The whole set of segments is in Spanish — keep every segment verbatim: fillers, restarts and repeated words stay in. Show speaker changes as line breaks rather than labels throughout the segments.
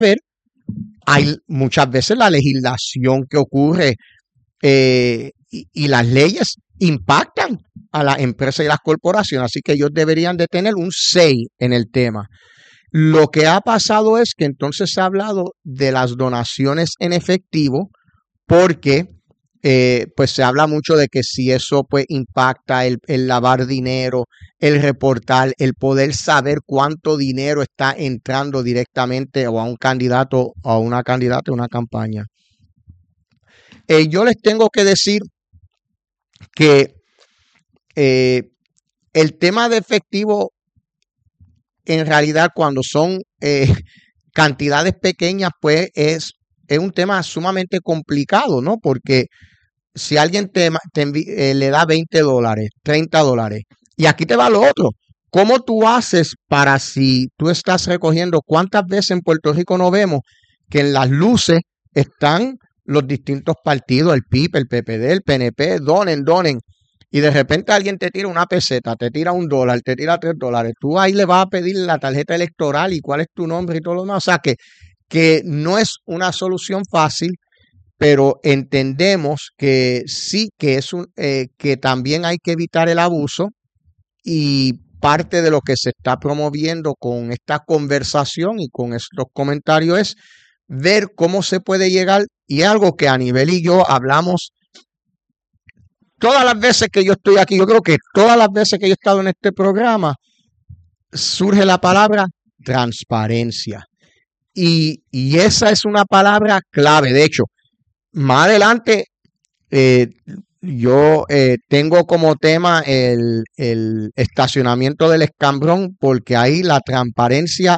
ver, hay muchas veces la legislación que ocurre eh, y, y las leyes impactan a las empresas y las corporaciones, así que ellos deberían de tener un say en el tema. Lo que ha pasado es que entonces se ha hablado de las donaciones en efectivo porque eh, pues se habla mucho de que si eso pues impacta el, el lavar dinero, el reportar, el poder saber cuánto dinero está entrando directamente o a un candidato o a una candidata, a una campaña. Eh, yo les tengo que decir que eh, el tema de efectivo, en realidad, cuando son eh, cantidades pequeñas, pues es, es un tema sumamente complicado, ¿no? Porque si alguien te, te envi- eh, le da veinte dólares, treinta dólares, y aquí te va lo otro. ¿Cómo tú haces para si tú estás recogiendo? ¿Cuántas veces en Puerto Rico no vemos que en las luces están los distintos partidos, el P I P, el P P D, el P N P, donen, donen? Y de repente alguien te tira una peseta, te tira un dólar, te tira tres dólares. Tú ahí le vas a pedir la tarjeta electoral y cuál es tu nombre y todo lo demás. O sea que, que no es una solución fácil, pero entendemos que sí, que es un, eh, que también hay que evitar el abuso y parte de lo que se está promoviendo con esta conversación y con estos comentarios es ver cómo se puede llegar y algo que Anibel y yo hablamos todas las veces que yo estoy aquí. Yo creo que todas las veces que yo he estado en este programa surge la palabra transparencia y, y esa es una palabra clave. De hecho, más adelante, eh, yo eh, tengo como tema el, el estacionamiento del Escambrón, porque ahí la transparencia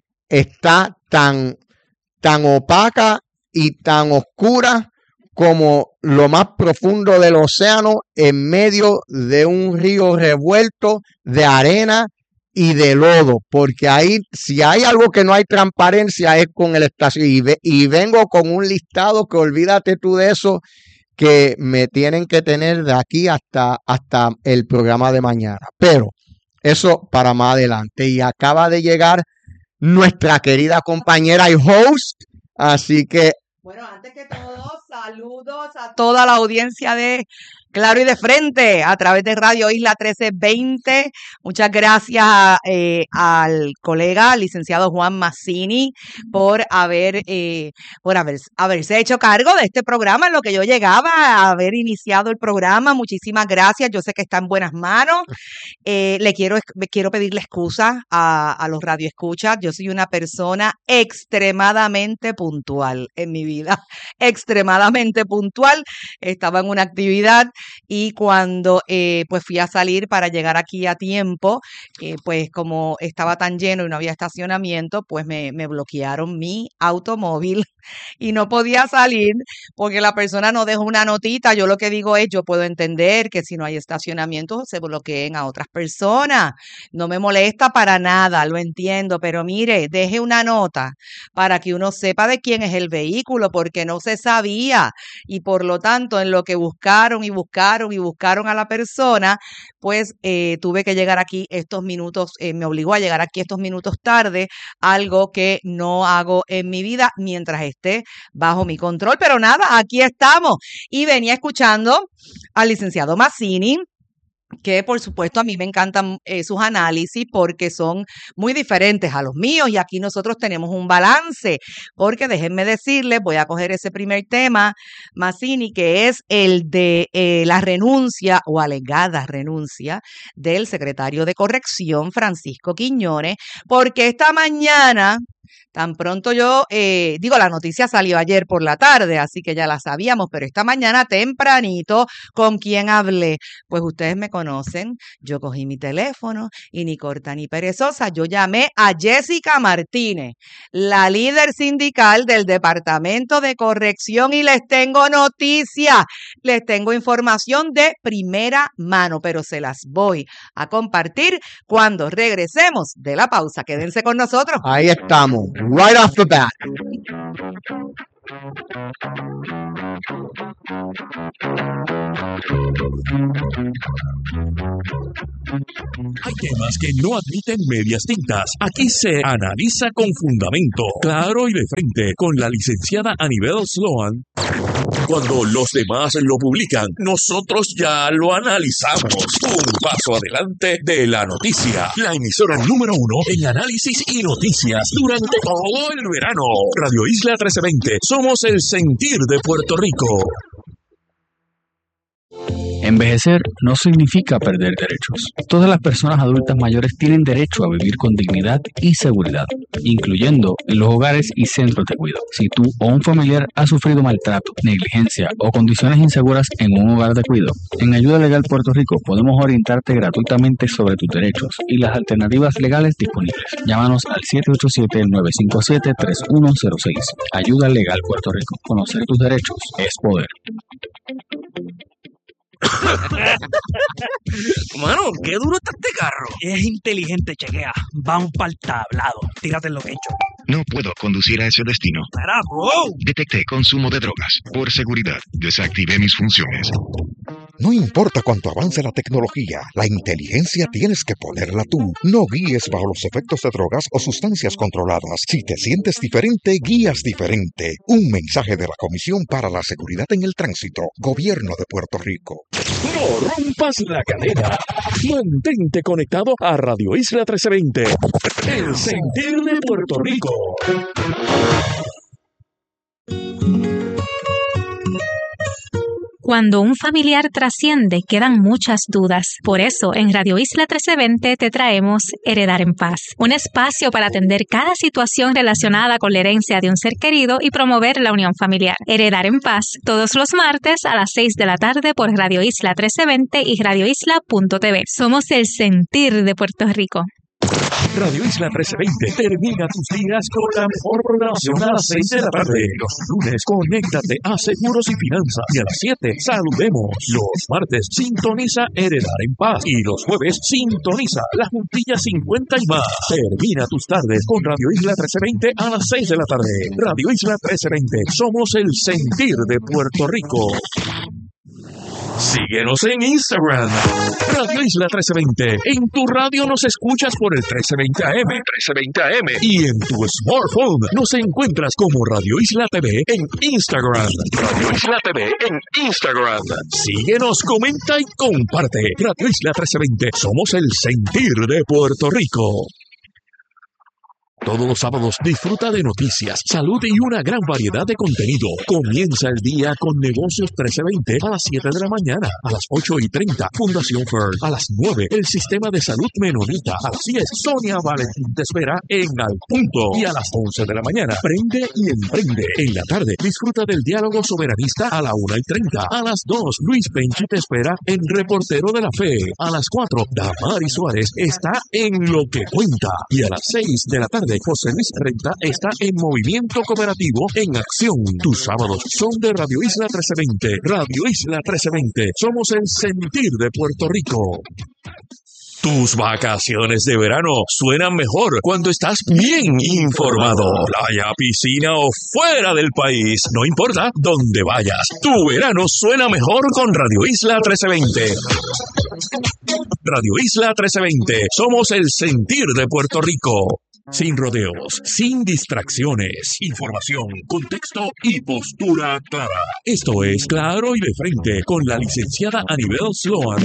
está tan, tan opaca y tan oscura como lo más profundo del océano en medio de un río revuelto de arena y de lodo, porque ahí si hay algo que no hay transparencia es con el estacionamiento. Y, ve, y vengo con un listado que olvídate tú de eso, que me tienen que tener de aquí hasta, hasta el programa de mañana. Pero eso para más adelante. Y acaba de llegar nuestra querida compañera y host, así que...
Bueno, antes que todo, saludos a toda la audiencia de Claro y de Frente a través de Radio Isla trece veinte. Muchas gracias eh, al colega licenciado Juan Mazzini por haber eh, por haber, haberse hecho cargo de este programa en lo que yo llegaba a haber iniciado el programa. Muchísimas gracias. Yo sé que está en buenas manos. Eh, le quiero, quiero pedirle excusa a, a los radioescuchas. Yo soy una persona extremadamente puntual en mi vida, extremadamente puntual. Estaba en una actividad y cuando eh, pues fui a salir para llegar aquí a tiempo, eh, pues como estaba tan lleno y no había estacionamiento, pues me, me bloquearon mi automóvil y no podía salir porque la persona no dejó una notita. Yo lo que digo es, yo puedo entender que si no hay estacionamiento se bloqueen a otras personas. No me molesta para nada, lo entiendo, pero mire, deje una nota para que uno sepa de quién es el vehículo, porque no se sabía y por lo tanto en lo que buscaron y buscaron y buscaron a la persona, pues eh, tuve que llegar aquí estos minutos, eh, me obligó a llegar aquí estos minutos tarde, algo que no hago en mi vida mientras esté bajo mi control. Pero nada, aquí estamos. Y venía escuchando al licenciado Mazzini, que por supuesto a mí me encantan eh, sus análisis porque son muy diferentes a los míos y aquí nosotros tenemos un balance, porque déjenme decirles, voy a coger ese primer tema, Mazzini, que es el de eh, la renuncia o alegada renuncia del secretario de Corrección, Francisco Quiñones, porque esta mañana... Tan pronto yo, eh, digo, la noticia salió ayer por la tarde, así que ya la sabíamos, pero esta mañana tempranito, ¿con quién hablé? Pues ustedes me conocen, yo cogí mi teléfono y ni corta ni perezosa, yo llamé a Jessica Martínez, la líder sindical del Departamento de Corrección, y les tengo noticias, les tengo información de primera mano, pero se las voy a compartir cuando regresemos de la pausa. Quédense con nosotros.
Ahí estamos. Right off the bat.
Hay temas que no admiten medias tintas. Aquí se analiza con fundamento, claro y de frente, con la licenciada Anibel Sloan. Cuando los demás lo publican, nosotros ya lo analizamos. Un paso adelante de la noticia. La emisora número uno en análisis y noticias durante todo el verano. Radio Isla trece veinte. Somos el sentir de Puerto Rico.
Envejecer no significa perder derechos. Todas las personas adultas mayores tienen derecho a vivir con dignidad y seguridad, incluyendo en los hogares y centros de cuidado. Si tú o un familiar ha sufrido maltrato, negligencia o condiciones inseguras en un hogar de cuidado, en Ayuda Legal Puerto Rico podemos orientarte gratuitamente sobre tus derechos y las alternativas legales disponibles. Llámanos al siete ocho siete, nueve cinco siete, tres uno cero seis. Ayuda Legal Puerto Rico. Conocer tus derechos es poder.
Mano, qué duro está este carro. Es inteligente, chequea. Vamos para el tablado. Tírate lo que he hecho.
No puedo conducir a ese destino.
Espera, bro.
Detecté consumo de drogas. Por seguridad, desactivé mis funciones.
No importa cuánto avance la tecnología, la inteligencia tienes que ponerla tú. No guíes bajo los efectos de drogas o sustancias controladas. Si te sientes diferente, guías diferente. Un mensaje de la Comisión para la Seguridad en el Tránsito. Gobierno de Puerto Rico.
No rompas la cadena. Mantente conectado a Radio Isla trece veinte. El sentir de Puerto Rico.
Cuando un familiar trasciende, quedan muchas dudas. Por eso, en Radio Isla trece veinte te traemos Heredar en Paz, un espacio para atender cada situación relacionada con la herencia de un ser querido y promover la unión familiar. Heredar en Paz, todos los martes a las seis de la tarde por Radio Isla trece veinte y radio isla punto t v. Somos el sentir de Puerto Rico.
Radio Isla trece veinte termina tus días con la mejor programación a las seis de la tarde. Los lunes, conéctate a Seguros y Finanzas. Y a las siete, saludemos. Los martes, sintoniza Heredar en Paz. Y los jueves, sintoniza La Juntilla cincuenta y más. Termina tus tardes con Radio Isla trece veinte a las seis de la tarde. Radio Isla trece veinte. Somos el sentir de Puerto Rico. Síguenos en Instagram, Radio Isla trece veinte. En tu radio nos escuchas por el trece veinte A M, trece veinte A M. Y en tu smartphone nos encuentras como Radio Isla T V en Instagram. Radio Isla T V en Instagram. Síguenos, comenta y comparte. Radio Isla trece veinte. Somos el sentir de Puerto Rico. Todos los sábados disfruta de noticias, salud y una gran variedad de contenido. Comienza el día con Negocios trece veinte a las siete de la mañana. A las ocho y treinta, Fundación Fern. A las nueve, el Sistema de Salud Menonita. A las diez, Sonia Valentín te espera en Al Punto. Y a las once de la mañana, Prende y Emprende. En la tarde, disfruta del Diálogo Soberanista a la una y treinta. A las dos, Luis Penchi te espera en Reportero de la Fe. A las cuatro, Damari Suárez está en Lo que Cuenta. Y a las seis de la tarde, José Luis Renta está en Movimiento Cooperativo en Acción. Tus sábados son de Radio Isla trece veinte. Radio Isla trece veinte. Somos el sentir de Puerto Rico. Tus vacaciones de verano suenan mejor cuando estás bien informado. Playa, piscina o fuera del país, no importa dónde vayas. Tu verano suena mejor con Radio Isla trece veinte. Radio Isla trece veinte. Somos el sentir de Puerto Rico. Sin rodeos, sin distracciones, información, contexto y postura clara. Esto es Claro y de Frente con la licenciada Anibel Sloan.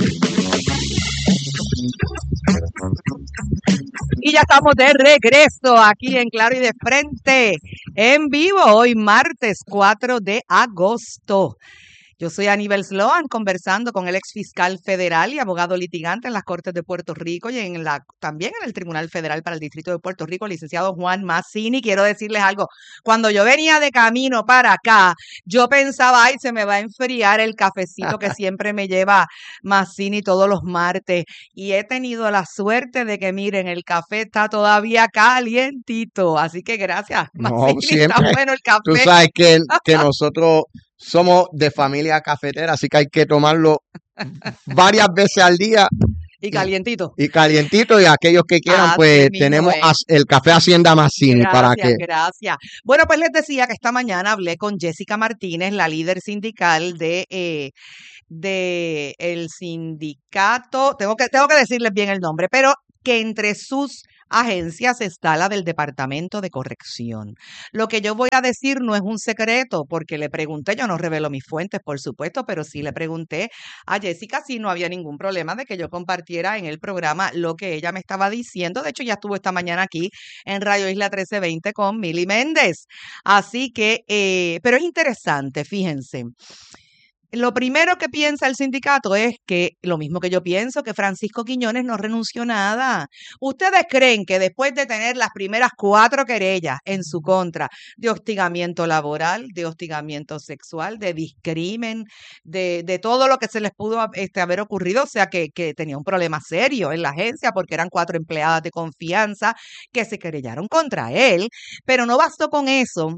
Y ya estamos de regreso aquí en Claro y de Frente, en vivo, hoy martes cuatro de agosto. Yo soy Anibel Sloan, conversando con el ex fiscal federal y abogado litigante en las Cortes de Puerto Rico y en la también en el Tribunal Federal para el Distrito de Puerto Rico, el licenciado Juan Mazzini. Quiero decirles algo, cuando yo venía de camino para acá, yo pensaba, ay, se me va a enfriar el cafecito que siempre me lleva Mazzini todos los martes, y he tenido la suerte de que, miren, el café está todavía calientito, así que gracias, Mazzini,
No, siempre.
está bueno el café.
Tú sabes que, que nosotros somos de familia cafetera, así que hay que tomarlo varias veces al día
Y calientito.
Y calientito, y aquellos que quieran,
Así
pues
mismo
tenemos
es.
as- el café Hacienda Mazzini para
Gracias,
que...
gracias. Bueno, pues les decía que esta mañana hablé con Jessica Martínez, la líder sindical de, eh, de el sindicato, tengo que, tengo que decirles bien el nombre, pero que entre sus agencias está la del Departamento de Corrección. Lo que yo voy a decir no es un secreto, porque le pregunté, yo no revelo mis fuentes, por supuesto, pero sí le pregunté a Jessica si no había ningún problema de que yo compartiera en el programa lo que ella me estaba diciendo. De hecho, ya estuvo esta mañana aquí en Radio Isla trece veinte con Mili Méndez. Así que, eh, pero es interesante, fíjense. Lo primero que piensa el sindicato es que, lo mismo que yo pienso, que Francisco Quiñones no renunció nada. ¿Ustedes creen que después de tener las primeras cuatro querellas en su contra de hostigamiento laboral, de hostigamiento sexual, de discrimen, de, de todo lo que se les pudo este, haber ocurrido, o sea, que, que tenía un problema serio en la agencia porque eran cuatro empleadas de confianza que se querellaron contra él, pero no bastó con eso?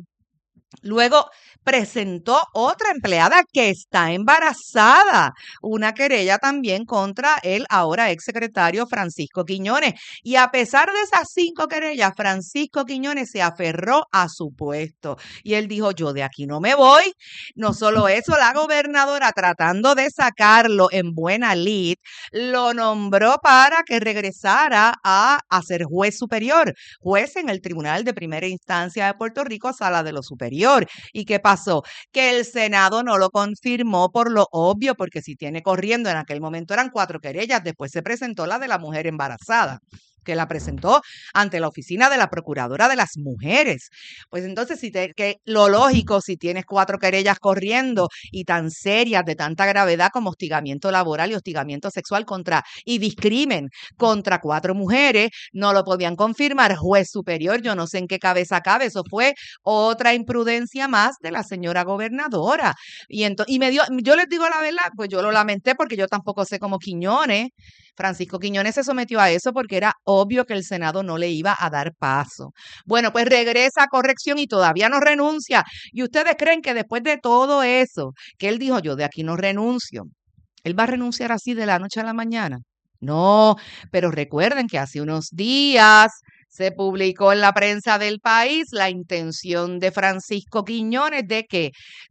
Luego presentó otra empleada que está embarazada, una querella también contra el ahora exsecretario Francisco Quiñones. Y a pesar de esas cinco querellas, Francisco Quiñones se aferró a su puesto. Y él dijo, yo de aquí no me voy. No solo eso, la gobernadora, tratando de sacarlo en buena lid, lo nombró para que regresara a, a ser juez superior, juez en el Tribunal de Primera Instancia de Puerto Rico, Sala de lo Superior. ¿Y qué pasó? Que el Senado no lo confirmó por lo obvio, porque si tiene corriendo, en aquel momento eran cuatro querellas, después se presentó la de la mujer embarazada, que la presentó ante la oficina de la Procuradora de las Mujeres. Pues entonces, si te, que lo lógico, si tienes cuatro querellas corriendo y tan serias, de tanta gravedad como hostigamiento laboral y hostigamiento sexual contra y discrimen contra cuatro mujeres, no lo podían confirmar. Juez superior, yo no sé en qué cabeza cabe, eso fue otra imprudencia más de la señora gobernadora. Y, ento, y me dio, yo les digo la verdad, pues yo lo lamenté porque yo tampoco sé cómo Quiñones, Francisco Quiñones se sometió a eso porque era obvio que el Senado no le iba a dar paso. Bueno, pues regresa a corrección y todavía no renuncia. ¿Y ustedes creen que después de todo eso, que él dijo, yo de aquí no renuncio, él va a renunciar así de la noche a la mañana? No, pero recuerden que hace unos días se publicó en la prensa del país la intención de Francisco Quiñones de que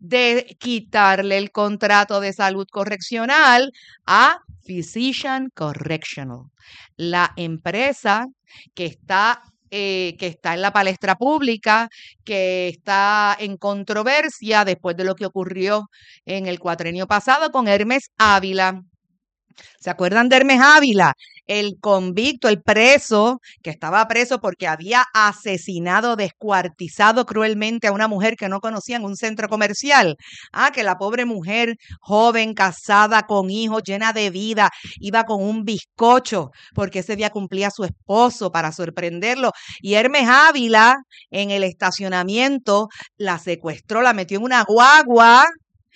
de quitarle el contrato de salud correccional a Physician Correctional, la empresa que está eh, que está en la palestra pública, que está en controversia después de lo que ocurrió en el cuatrenio pasado con Hermes Ávila. ¿Se acuerdan de Hermes Ávila? El convicto, el preso, que estaba preso porque había asesinado, descuartizado cruelmente a una mujer que no conocía en un centro comercial. Ah, que la pobre mujer, joven, casada, con hijos, llena de vida, iba con un bizcocho porque ese día cumplía su esposo para sorprenderlo. Y Hermes Ávila, en el estacionamiento, la secuestró, la metió en una guagua,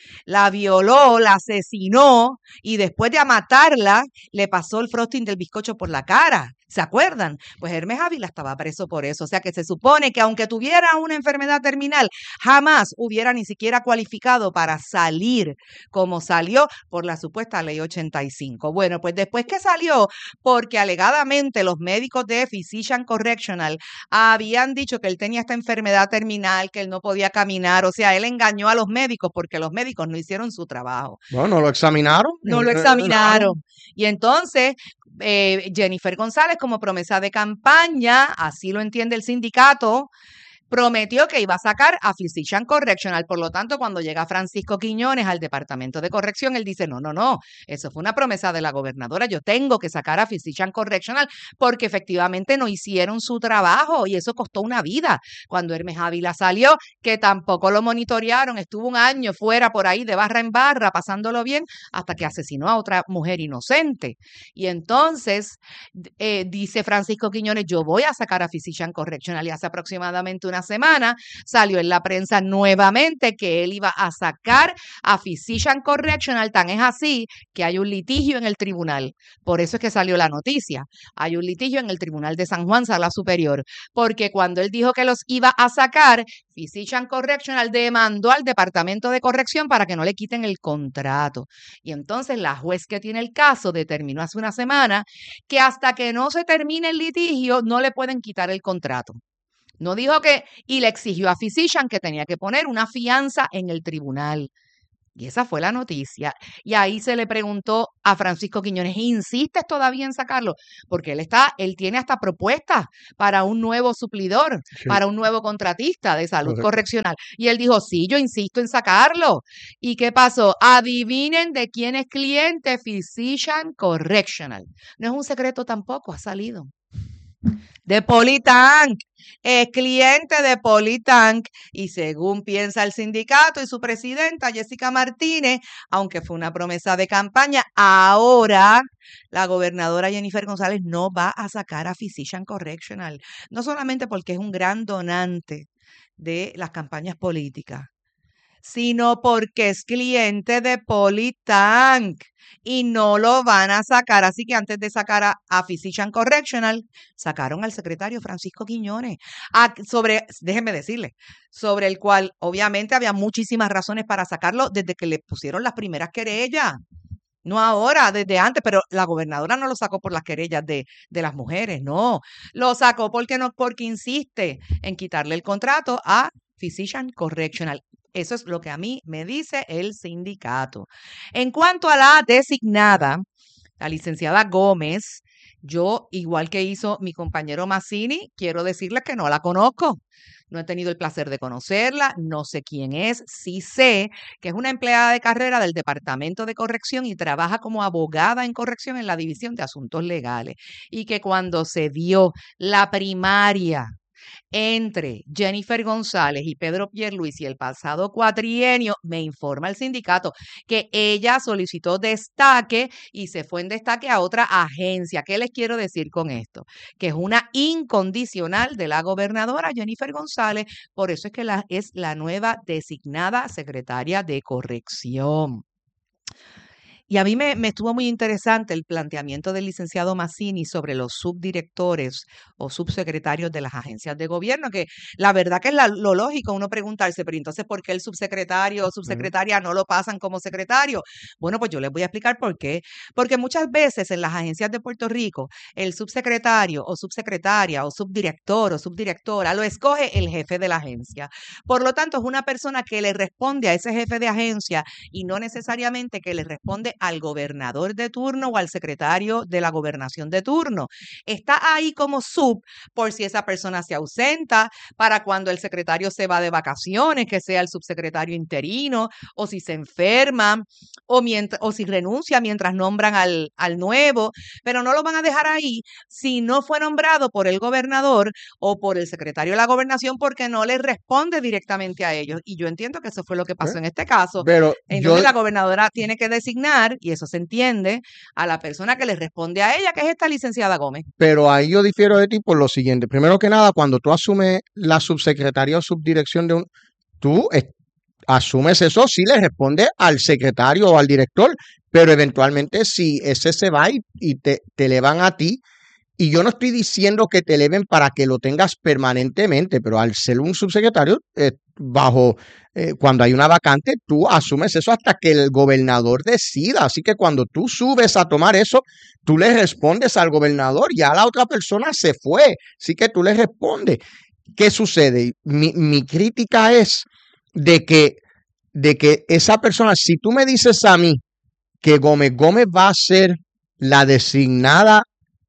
la violó, la asesinó y después de matarla le pasó el frosting del bizcocho por la cara. ¿Se acuerdan? Pues Hermes Ávila estaba preso por eso. O sea que se supone que aunque tuviera una enfermedad terminal, jamás hubiera ni siquiera cualificado para salir como salió por la supuesta ley ochenta y cinco. Bueno, pues después que salió, porque alegadamente los médicos de Physician Correctional habían dicho que él tenía esta enfermedad terminal, que él no podía caminar. O sea, él engañó a los médicos porque los médicos no hicieron su trabajo.
Bueno, ¿no lo examinaron?
No lo examinaron. Y entonces Eh, Jennifer González, como promesa de campaña, así lo entiende el sindicato, prometió que iba a sacar a Physician Correctional. Por lo tanto, cuando llega Francisco Quiñones al Departamento de Corrección, él dice, no, no, no, eso fue una promesa de la gobernadora, yo tengo que sacar a Physician Correctional porque efectivamente no hicieron su trabajo y eso costó una vida. Cuando Hermes Ávila salió, que tampoco lo monitorearon, estuvo un año fuera por ahí de barra en barra, pasándolo bien, hasta que asesinó a otra mujer inocente. Y entonces, eh, dice Francisco Quiñones, yo voy a sacar a Physician Correctional y hace aproximadamente una una semana, salió en la prensa nuevamente que él iba a sacar a Physician Correctional, tan es así que hay un litigio en el tribunal. Por eso es que salió la noticia. Hay un litigio en el Tribunal de San Juan, Sala Superior, porque cuando él dijo que los iba a sacar, Physician Correctional demandó al Departamento de Corrección para que no le quiten el contrato. Y entonces la juez que tiene el caso determinó hace una semana que hasta que no se termine el litigio no le pueden quitar el contrato. No dijo que, y le exigió a Physician que tenía que poner una fianza en el tribunal. Y esa fue la noticia. Y ahí se le preguntó a Francisco Quiñones, ¿insistes todavía en sacarlo? Porque él está, él tiene hasta propuestas para un nuevo suplidor, sí, para un nuevo contratista de salud Correcto. correccional. Y él dijo, sí, yo insisto en sacarlo. ¿Y qué pasó? Adivinen de quién es cliente Physician Correctional. No es un secreto tampoco, ha salido. De Politank, es cliente de Politank y según piensa el sindicato y su presidenta Jessica Martínez, aunque fue una promesa de campaña, ahora la gobernadora Jennifer González no va a sacar a Physician Correctional, no solamente porque es un gran donante de las campañas políticas, sino porque es cliente de Politank y no lo van a sacar. Así que antes de sacar a, a Physician Correctional, sacaron al secretario Francisco Quiñones, a, sobre, déjenme decirle, sobre el cual obviamente había muchísimas razones para sacarlo desde que le pusieron las primeras querellas. No ahora, desde antes, pero la gobernadora no lo sacó por las querellas de, de las mujeres, no. Lo sacó porque, no, porque insiste en quitarle el contrato a Physician Correctional. Eso es lo que a mí me dice el sindicato. En cuanto a la designada, la licenciada Gómez, yo, igual que hizo mi compañero Mazzini, quiero decirles que no la conozco. No he tenido el placer de conocerla, no sé quién es, sí sé que es una empleada de carrera del Departamento de Corrección y trabaja como abogada en corrección en la División de Asuntos Legales. Y que cuando se dio la primaria entre Jennifer González y Pedro Pierluisi el pasado cuatrienio, me informa el sindicato que ella solicitó destaque y se fue en destaque a otra agencia. ¿Qué les quiero decir con esto? Que es una incondicional de la gobernadora Jennifer González, por eso es que la, es la nueva designada secretaria de Corrección. Y a mí me, me estuvo muy interesante el planteamiento del licenciado Mazzini sobre los subdirectores o subsecretarios de las agencias de gobierno, que la verdad que es la, lo lógico uno preguntarse, pero entonces, ¿por qué el subsecretario o subsecretaria no lo pasan como secretario? Bueno, pues yo les voy a explicar por qué. Porque muchas veces en las agencias de Puerto Rico, el subsecretario o subsecretaria o subdirector o subdirectora lo escoge el jefe de la agencia. Por lo tanto, es una persona que le responde a ese jefe de agencia y no necesariamente que le responde al gobernador de turno o al secretario de la gobernación de turno. Está ahí como sub por si esa persona se ausenta, para cuando el secretario se va de vacaciones, que sea el subsecretario interino, o si se enferma, o, mientras, o si renuncia mientras nombran al, al nuevo, pero no lo van a dejar ahí si no fue nombrado por el gobernador o por el secretario de la gobernación, porque no le responde directamente a ellos. Y yo entiendo que eso fue lo que pasó en este caso.
Pero
Entonces
yo...
la gobernadora tiene que designar, y eso se entiende, a la persona que le responde a ella, que es esta licenciada Gómez.
Pero ahí yo difiero de ti por lo siguiente. Primero que nada, cuando tú asumes la subsecretaría o subdirección de un... Tú eh, asumes eso, sí le responde al secretario o al director, pero eventualmente si ese se va y, y te, te elevan a ti, y yo no estoy diciendo que te eleven para que lo tengas permanentemente, pero al ser un subsecretario, eh, bajo, eh, cuando hay una vacante, tú asumes eso hasta que el gobernador decida. Así que cuando tú subes a tomar eso, tú le respondes al gobernador, ya la otra persona se fue, así que tú le respondes. ¿Qué sucede? Mi, mi crítica es de que, de que esa persona, si tú me dices a mí que Gómez Gómez va a ser la designada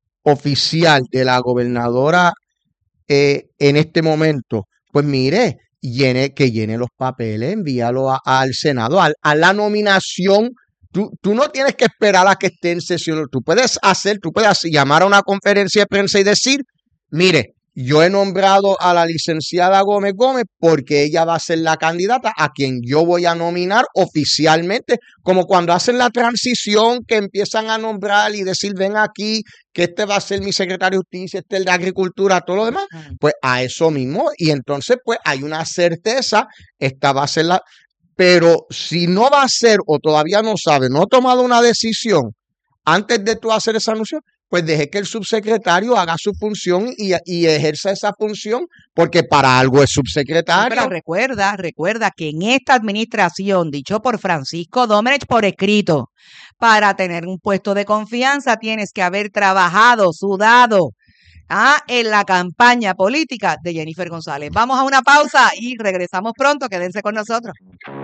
oficial de la gobernadora eh, en este momento, pues mire, llene, que llene los papeles, envíalo a, a, al Senado, a, a la nominación. Tú, tú no tienes que esperar a que esté en sesión, tú puedes hacer, tú puedes llamar a una conferencia de prensa y decir, mire, yo he nombrado a la licenciada Gómez Gómez porque ella va a ser la candidata a quien yo voy a nominar oficialmente, como cuando hacen la transición que empiezan a nombrar y decir, ven aquí, que este va a ser mi secretario de justicia, este es el de agricultura, todo lo demás, pues a eso mismo. Y entonces, pues hay una certeza, esta va a ser la... Pero si no va a ser o todavía no sabe, no ha tomado una decisión antes de tú hacer esa anuncio, pues deje que el subsecretario haga su función y, y ejerza esa función, porque para algo es subsecretario.
Pero recuerda, recuerda que en esta administración, dicho por Francisco Domenech por escrito, para tener un puesto de confianza tienes que haber trabajado, sudado, ¿ah? en la campaña política de Jennifer González. Vamos a una pausa y regresamos pronto. Quédense con nosotros.